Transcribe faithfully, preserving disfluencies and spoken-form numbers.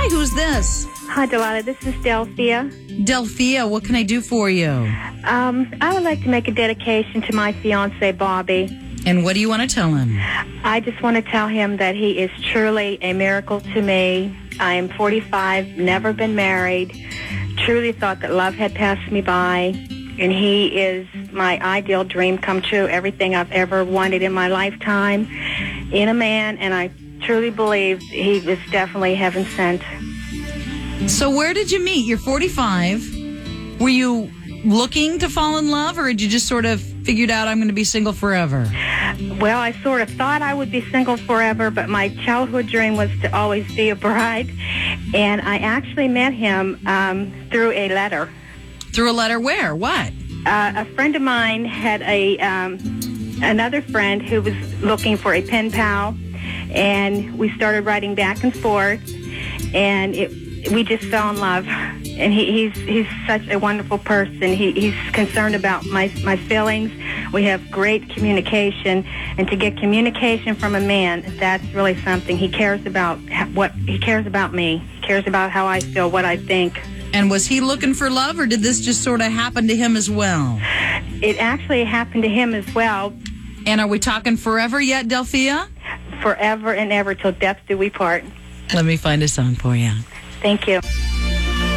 Hi, who's this? Hi, Delilah. This is Delphia. Delphia, what can I do for you? Um, I would like to make a dedication to my fiance, Bobby. And what do you want to tell him? I just want to tell him that he is truly a miracle to me. I am forty-five, never been married, truly thought that love had passed me by, and he is my ideal dream come true, everything I've ever wanted in my lifetime in a man, and I truly believe he was definitely heaven sent. So where did you meet? You're forty-five. Were you looking to fall in love, or had you just sort of figured out I'm going to be single forever? Well, I sort of thought I would be single forever, but my childhood dream was to always be a bride. And I actually met him um, through a letter. Through a letter where? What? Uh, a friend of mine had a um, another friend who was looking for a pen pal, and we started writing back and forth, and it, we just fell in love. And he, he's he's such a wonderful person. He, he's concerned about my my feelings. We have great communication, and to get communication from a man, that's really something. He cares about what he cares about me. He cares about how I feel, what I think. And was he looking for love, or did this just sort of happen to him as well? It actually happened to him as well. And are we talking forever yet, Delphia? Forever and ever, till death do we part. Let me find a song for you. Thank you.